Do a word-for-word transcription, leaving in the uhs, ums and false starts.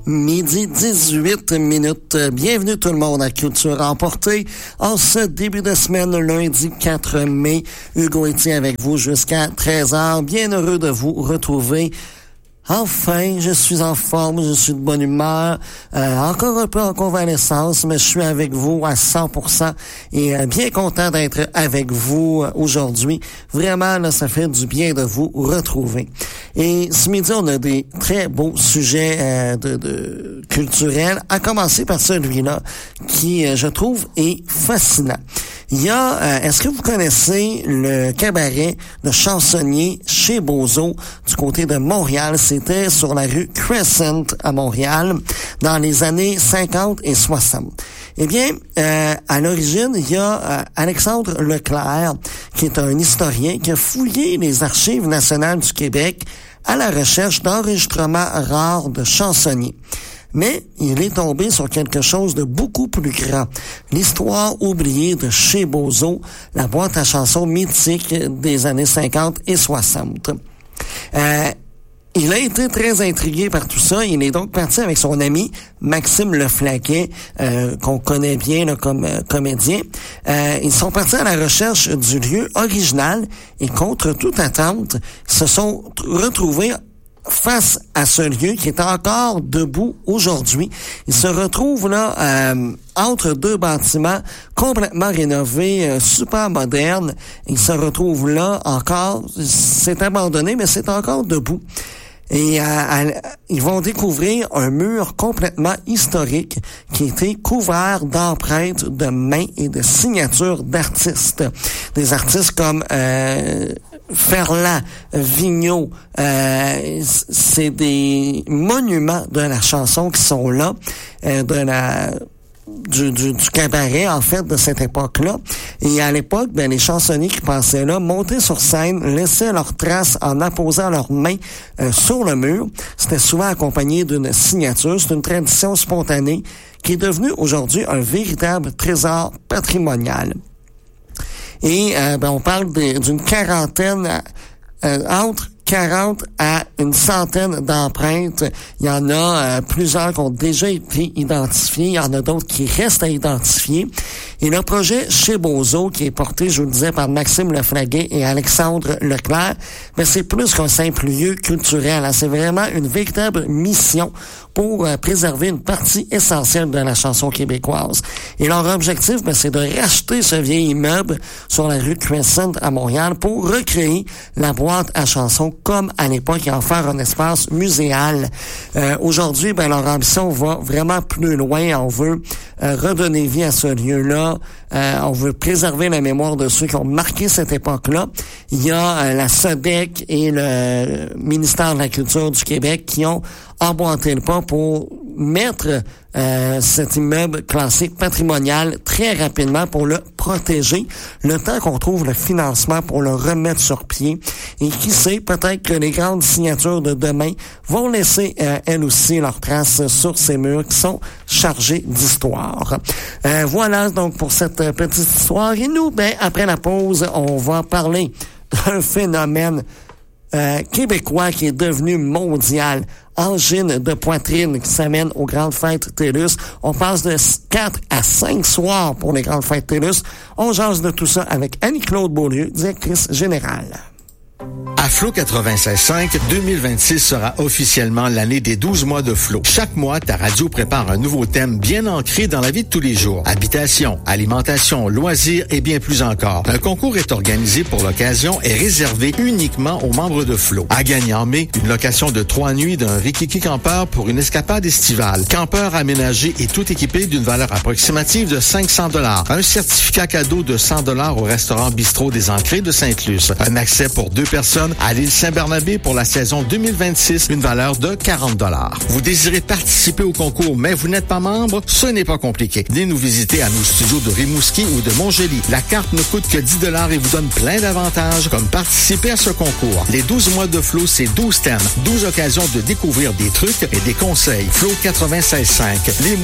Midi dix-huit minutes. Bienvenue tout le monde à Culture Emportée. En ce début de semaine, lundi quatre mai, Hugo Etier avec vous jusqu'à treize heures. Bien heureux de vous retrouver. Enfin, je suis en forme, je suis de bonne humeur, euh, encore un peu en convalescence, mais je suis avec vous à cent pour cent et euh, bien content d'être avec vous euh, aujourd'hui. Vraiment, là, ça fait du bien de vous retrouver. Et ce midi, on a des très beaux sujets euh, de, de culturels, à commencer par celui-là, qui, euh, je trouve, est fascinant. Il y a, euh, est-ce que vous connaissez le cabaret de chansonnier chez Bozo du côté de Montréal? C'était sur la rue Crescent à Montréal dans les années cinquante et soixante. Eh bien, euh, à l'origine, il y a euh, Alexandre Leclerc, qui est un historien qui a fouillé les archives nationales du Québec à la recherche d'enregistrements rares de chansonniers. Mais il est tombé sur quelque chose de beaucoup plus grand. L'histoire oubliée de Chez Bozo, la boîte à chansons mythique des années cinquante et soixante. Euh, il a été très intrigué par tout ça. Il est donc parti avec son ami Maxime Leflaquet, euh, qu'on connaît bien là, comme euh, comédien. Euh, ils sont partis à la recherche du lieu original et contre toute attente, ils se sont retrouvés face à ce lieu qui est encore debout aujourd'hui. Il se retrouve là euh, entre deux bâtiments complètement rénovés, euh, super modernes. Il se retrouve là encore, c'est abandonné, mais c'est encore debout. Et euh, à, ils vont découvrir un mur complètement historique qui a été couvert d'empreintes de mains et de signatures d'artistes. Des artistes comme euh, Ferland, Vigneault, euh, c'est des monuments de la chanson qui sont là, euh, de la... Du, du, du cabaret, en fait, de cette époque-là. Et à l'époque, ben, les chansonniers qui passaient là montaient sur scène, laissaient leurs traces en apposant leurs mains euh, sur le mur. C'était souvent accompagné d'une signature. C'est une tradition spontanée qui est devenue aujourd'hui un véritable trésor patrimonial. Et euh, ben, on parle de, d'une quarantaine, euh, entre quarante à une centaine d'empreintes. Il y en a euh, plusieurs qui ont déjà été identifiées. Il y en a d'autres qui restent à identifier. Et le projet Chez Bozo, qui est porté, je vous le disais, par Maxime Leflaquet et Alexandre Leclerc, ben, c'est plus qu'un simple lieu culturel. Hein. C'est vraiment une véritable mission pour euh, préserver une partie essentielle de la chanson québécoise. Et leur objectif, ben, c'est de racheter ce vieil immeuble sur la rue Crescent à Montréal pour recréer la boîte à chansons comme à l'époque et en faire un espace muséal. Euh, aujourd'hui, ben, leur ambition va vraiment plus loin. On veut euh, redonner vie à ce lieu-là. Euh, on veut préserver la mémoire de ceux qui ont marqué cette époque-là. Il y a euh, la S O D E C et le ministère de la Culture du Québec qui ont emboîté le pas pour mettre euh, cet immeuble classique patrimonial très rapidement pour le protéger, le temps qu'on trouve le financement pour le remettre sur pied. Et qui sait, peut-être que les grandes signatures de demain vont laisser euh, elles aussi leurs traces sur ces murs qui sont chargés d'histoire. Euh, voilà donc pour cette euh, petite histoire. Et nous, ben après la pause, on va parler d'un phénomène euh, québécois qui est devenu mondial. Angine de poitrine qui s'amène aux grandes fêtes TELUS. On passe de quatre à cinq soirs pour les grandes fêtes TELUS. On jase de tout ça avec Annie-Claude Beaulieu, directrice générale. À Flow quatre-vingt-seize cinq, deux mille vingt-six sera officiellement l'année des douze mois de Flow. Chaque mois, ta radio prépare un nouveau thème bien ancré dans la vie de tous les jours. Habitation, alimentation, loisirs et bien plus encore. Un concours est organisé pour l'occasion et réservé uniquement aux membres de Flow. À gagner en mai, une location de trois nuits d'un Rikiki Campeur pour une escapade estivale. Campeur aménagé et tout équipé d'une valeur approximative de cinq cents dollars. Un certificat cadeau de cent dollars au restaurant Bistrot des Ancrés de Sainte-Luce. Un accès pour deux personnes à l'île Saint-Bernabé pour la saison deux mille vingt-six, une valeur de quarante dollars. Vous désirez participer au concours, mais vous n'êtes pas membre? Ce n'est pas compliqué. Venez nous visiter à nos studios de Rimouski ou de Montjoli. La carte ne coûte que dix dollars et vous donne plein d'avantages, comme participer à ce concours. Les douze mois de Flow, c'est douze thèmes, douze occasions de découvrir des trucs et des conseils. Flow quatre-vingt-seize cinq. Les